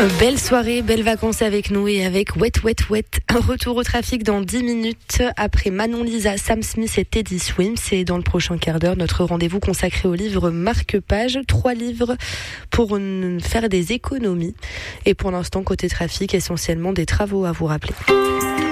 Belle soirée, belles vacances avec nous et avec Wet Wet Wet. Un retour au trafic dans 10 minutes après Manon Lisa, Sam Smith et Teddy Swims. Et dans le prochain quart d'heure, notre rendez-vous consacré au livre Marque-Page. 3 livres pour faire des économies. Et pour l'instant, côté trafic, essentiellement des travaux à vous rappeler.